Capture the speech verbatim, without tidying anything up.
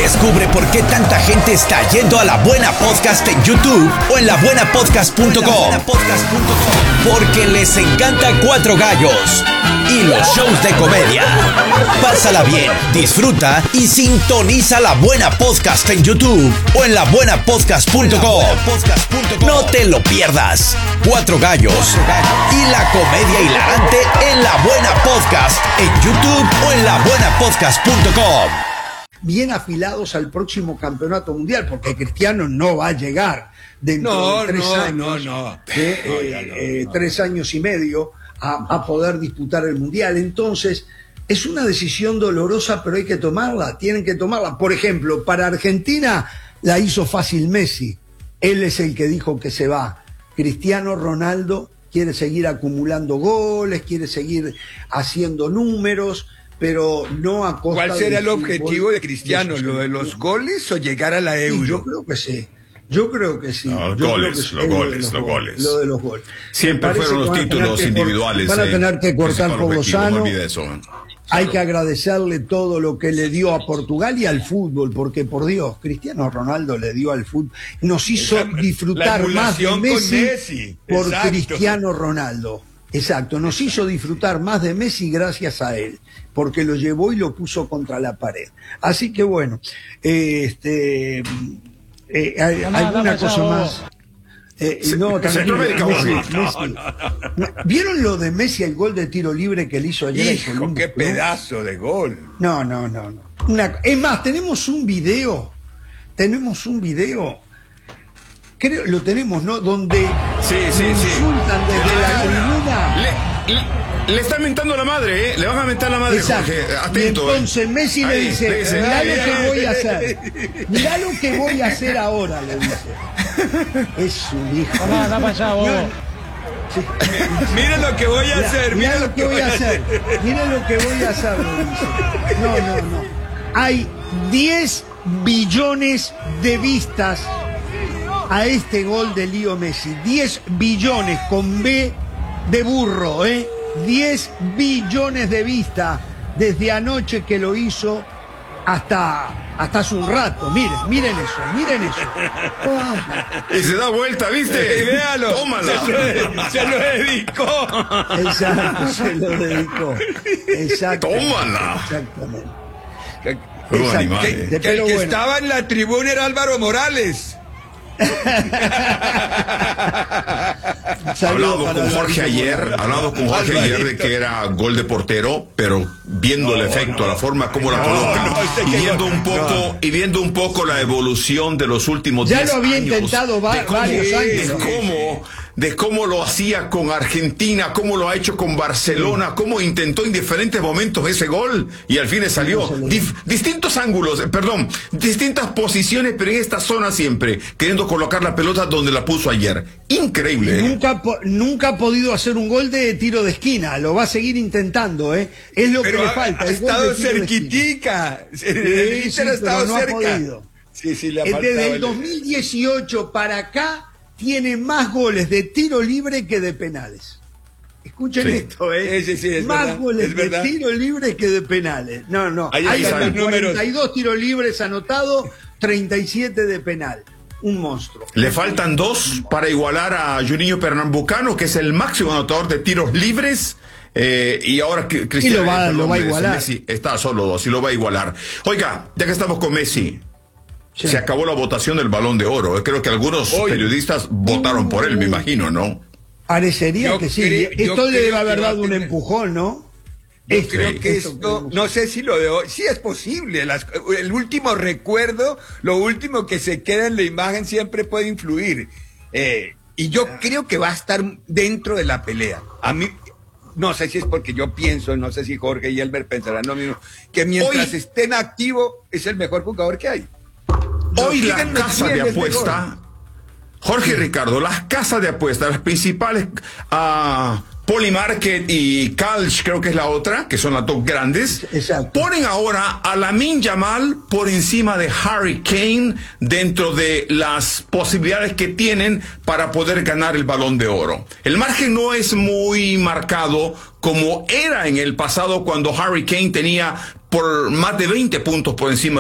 Descubre por qué tanta gente está yendo a La Buena Podcast en YouTube o en la buena podcast punto com. Porque les encanta Cuatro Gallos y los shows de comedia. Pásala bien, disfruta y sintoniza La Buena Podcast en YouTube o en la buena podcast punto com. No te lo pierdas. Cuatro Gallos y la comedia hilarante en La Buena Podcast en YouTube o en la buena podcast punto com. Bien afilados al próximo campeonato mundial, porque Cristiano no va a llegar dentro no, de tres no, años, no, no. De, no, eh, ya no, eh, no. tres años y medio a, a poder disputar el mundial. Entonces, es una decisión dolorosa, pero hay que tomarla, tienen que tomarla. Por ejemplo, para Argentina la hizo fácil Messi. Él es el que dijo que se va. Cristiano Ronaldo quiere seguir acumulando goles, quiere seguir haciendo números, pero no a costa. ¿Cuál será el objetivo de Cristiano? De ¿Lo de los goles o llegar a la Euro? Sí, yo creo que sí. Yo creo que sí. No, Yo goles, creo que sí. los Lo goles, de los los goles. goles. Lo de los goles. Siempre Me parece fueron los que van a títulos tener que individuales. Van a eh, tener que cortar principal por objetivo, Lozano. no olvide eso. Hay que agradecerle todo lo que le dio a Portugal y al fútbol, porque por Dios, Cristiano Ronaldo le dio al fútbol. Nos hizo La- disfrutar la más de emulación con Messi, Messi. por Exacto. Cristiano Ronaldo. Exacto, nos hizo disfrutar más de Messi gracias a él, porque lo llevó y lo puso contra la pared. Así que bueno, eh, este, eh, hay, No, no, alguna no, cosa no. más. Eh, no, tranquilo, Centroamérica, Messi, no, Messi. ¿Vieron lo de Messi, el gol de tiro libre que le hizo ayer? al Hijo, Columbus qué Crew? pedazo de gol. No, no, no, no. Una- es más, tenemos un video, tenemos un video, creo, lo tenemos, ¿no? Donde Sí, sí, lo sí. insultan desde la tribuna. Le, le, le están mentando la madre, ¿eh? Le van a mentar la madre, Exacto. Jorge. Y Atento. entonces eh. Messi le Ahí, dice, le dice, mirá ay, lo que ay, voy a ay. hacer. Mirá lo que voy a hacer ahora, le dice. Es un hijo. No, no, allá, vos. Miren lo que voy a Mirá, hacer. mirá lo que voy a hacer. Mirá lo que voy a hacer, le dice. No, no, no. Hay diez billones de vistas a este gol de Leo Messi. diez billones con B de burro, ¿eh? diez billones de vistas desde anoche que lo hizo hasta, hasta hace un rato. Miren, miren eso, miren eso. Oh. Y se da vuelta, ¿viste? Y véalo. Tómala. Se lo, se lo dedicó. Exacto, se lo dedicó. Exacto. Tómala. Exactamente. Juego Exacto. animal, Que, eh. que el Pero que bueno. estaba en la tribuna era Álvaro Morales. Saludo Hablado para con Alvarito Jorge ayer, Morales. hablado con Jorge ayer de que era gol de portero, pero viendo el efecto, la forma como la coloca, no, este y que viendo gol. un poco, y viendo un poco la evolución de los últimos Ya diez lo había años, intentado va- de cómo- varios de años. cómo, de cómo lo hacía con Argentina, cómo lo ha hecho con Barcelona, cómo intentó en diferentes momentos ese gol y al fin le salió. Dif- distintos ángulos, eh, perdón, distintas posiciones, pero en esta zona siempre, queriendo colocar la pelota donde la puso ayer. Increíble. ¿eh? Nunca, po- nunca ha podido hacer un gol de tiro de esquina, lo va a seguir intentando, ¿eh? Es lo Pero que le ha, falta. ha el gol estado de tiro de esquina. cerquitica. El Sí, Inter sí, ha estado pero no ha cerca. podido. Sí, sí, le ha Eh, faltado Desde el el- dos mil dieciocho para acá tiene más goles de tiro libre que de penales. Escuchen Sí. esto, ¿eh? Sí, sí, sí, es más verdad, goles es de verdad. tiro libre que de penales. No, no. Ahí Hay están los números. cuarenta y dos tiros libres anotados, treinta y siete de penal. Un monstruo. Le faltan dos para igualar a Juninho Pernambucano, que es el máximo anotador de tiros libres. Eh, y ahora que Cristiano Y lo va- lo va a Messi- igualar. Messi está solo dos y lo va a igualar. Oiga, ya que estamos con Messi, Sí. se acabó la votación del Balón de Oro. Eh, Creo que algunos Hoy. periodistas votaron por él, me imagino, ¿no? Parecería Yo que sí. creo- yo Esto le creo debe haber que va a dado un tener- empujón, ¿no? Yo Esto, creo que esto esto, queremos- no sé si lo de hoy, sí es posible, las- el último recuerdo, lo último que se queda en la imagen siempre puede influir. Eh, y yo creo que va a estar dentro de la pelea. A mí, no sé si es porque yo pienso, no sé si Jorge y Elber pensarán lo mismo, que mientras Hoy- esté en activo es el mejor jugador que hay. Hoy la Díganme casa quién de es mejor. apuesta, Jorge y Ricardo, las casas de apuesta, las principales, ah, Polymarket y Calch, creo que es la otra, que son las dos grandes, Exacto. ponen ahora a Lamine Yamal por encima de Harry Kane dentro de las posibilidades que tienen para poder ganar el Balón de Oro. El margen no es muy marcado como era en el pasado cuando Harry Kane tenía por más de veinte puntos por encima